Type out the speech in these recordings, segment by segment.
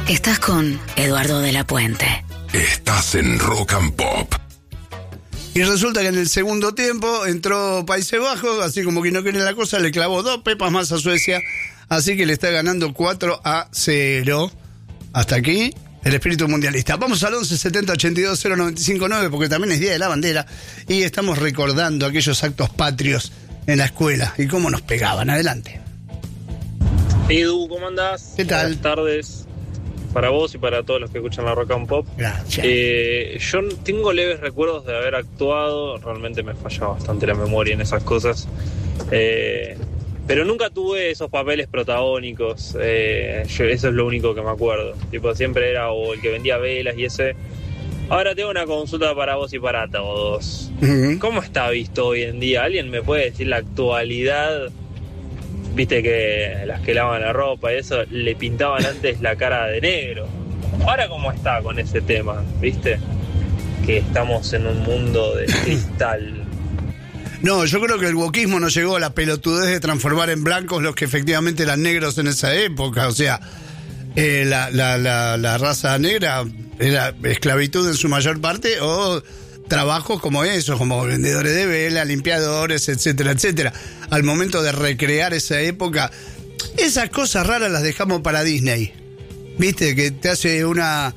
Estás con Eduardo de la Puente. Estás en Rock and Pop. Y resulta que en el segundo tiempo entró Países Bajos, así como que no quiere la cosa, le clavó 2 pepas más a Suecia, así que le está ganando 4-0. Hasta aquí el espíritu mundialista. Vamos al 11 70 82 0959, porque también es Día de la Bandera y estamos recordando aquellos actos patrios en la escuela y cómo nos pegaban. Adelante. Edu, ¿cómo andás? ¿Qué tal? Buenas tardes para vos y para todos los que escuchan la Rock and Pop. Gracias. Yo tengo leves recuerdos de haber actuado, realmente me falla bastante la memoria en esas cosas, pero nunca tuve esos papeles protagónicos. Eso es lo único que me acuerdo. Tipo, siempre era o el que vendía velas y ese. Ahora tengo una consulta para vos y para todos. Uh-huh. ¿Cómo está visto hoy en día? ¿Alguien me puede decir la actualidad? Viste que las que lavan la ropa y eso le pintaban antes la cara de negro. Ahora, ¿cómo está con ese tema? ¿Viste? Que estamos en un mundo de cristal. No, yo creo que el wokismo no llegó a la pelotudez de transformar en blancos los que efectivamente eran negros en esa época. O sea, la raza negra era esclavitud en su mayor parte o trabajos como esos, como vendedores de vela, limpiadores, etcétera, etcétera. Al momento de recrear esa época, esas cosas raras las dejamos para Disney. ¿Viste? Que te hace una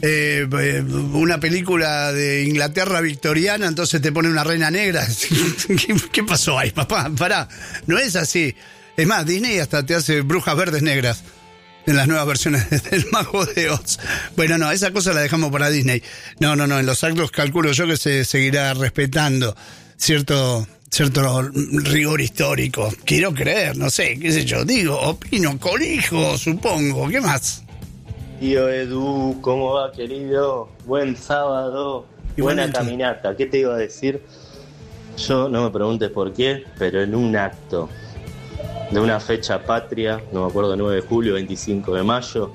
película de Inglaterra victoriana, entonces te pone una reina negra. ¿Qué pasó ahí, papá? Pará, no es así. Es más, Disney hasta te hace brujas verdes negras en las nuevas versiones del Mago de Oz. Bueno, no, esa cosa la dejamos para Disney. No, en los actos calculo yo que se seguirá respetando cierto rigor histórico. Quiero creer, no sé, qué sé yo, digo, opino, colijo, supongo, ¿qué más? Tío Edu, ¿cómo va, querido? Buen sábado, buena caminata. ¿Qué te iba a decir? Yo, no me preguntes por qué, pero en un acto de una fecha patria, no me acuerdo, 9 de julio, 25 de mayo,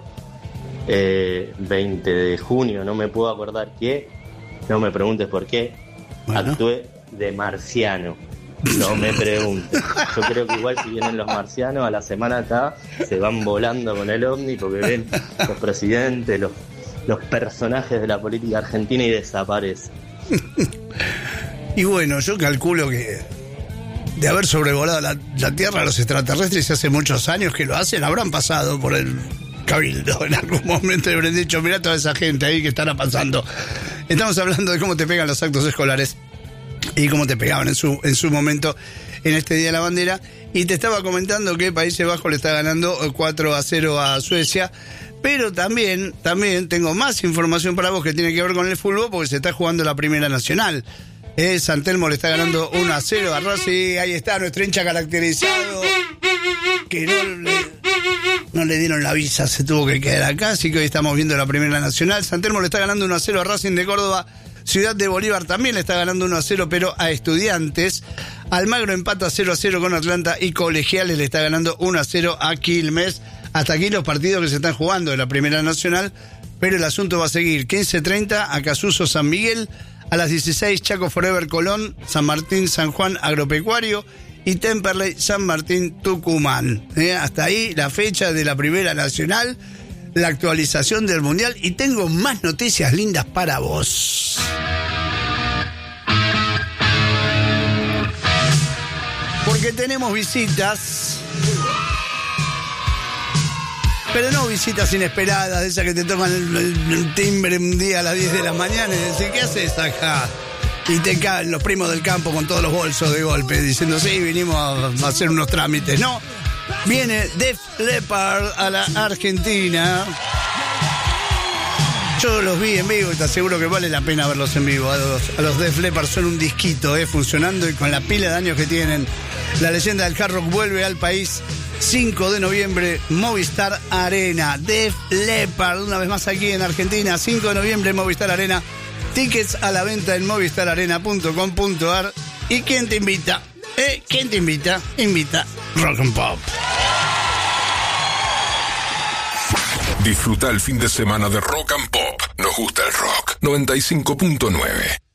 20 de junio, no me puedo acordar qué, no me preguntes por qué, bueno. Actué de marciano. No me preguntes. Yo creo que igual si vienen los marcianos a la semana acá, se van volando con el ovni porque ven los presidentes, los personajes de la política argentina y desaparecen. Y bueno, yo calculo que de haber sobrevolado la Tierra a los extraterrestres hace muchos años que lo hacen, habrán pasado por el cabildo en algún momento y habrán dicho, mirá toda esa gente ahí que estará pasando. Estamos hablando de cómo te pegan los actos escolares y cómo te pegaban en su momento en este Día de la Bandera. Y te estaba comentando que Países Bajos le está ganando 4-0 a Suecia, pero también tengo más información para vos que tiene que ver con el fútbol, porque se está jugando la Primera Nacional. San Telmo le está ganando 1-0 a Racing. Ahí está nuestro hincha caracterizado, que no le dieron la visa, se tuvo que quedar acá, así que hoy estamos viendo la Primera Nacional. San Telmo le está ganando 1-0 a Racing de Córdoba. Ciudad de Bolívar también le está ganando 1-0, pero a Estudiantes. Almagro empata 0-0 con Atlanta y Colegiales le está ganando 1-0 a Quilmes. Hasta aquí los partidos que se están jugando de la Primera Nacional, pero el asunto va a seguir. 15:30 Acasuso San Miguel, a las 16 Chaco Forever Colón, San Martín San Juan Agropecuario y Temperley San Martín Tucumán. Hasta ahí la fecha de la Primera Nacional, la actualización del Mundial, y tengo más noticias lindas para vos. Porque tenemos visitas, pero no visitas inesperadas, de esas que te tocan el timbre un día a las 10 de la mañana y decís, ¿qué haces acá? Y te caen los primos del campo con todos los bolsos de golpe, diciendo, sí, vinimos a hacer unos trámites. No, viene Def Leppard a la Argentina. Yo los vi en vivo y te aseguro que vale la pena verlos en vivo. A los Def Leppard son un disquito, funcionando, y con la pila de años que tienen. La leyenda del hard rock vuelve al país. 5 de noviembre, Movistar Arena. Def Leppard, una vez más aquí en Argentina. 5 de noviembre, Movistar Arena. Tickets a la venta en movistararena.com.ar. ¿Y quién te invita? ¿Quién te invita? Invita Rock and Pop. Disfruta el fin de semana de Rock and Pop. Nos gusta el rock. 95.9.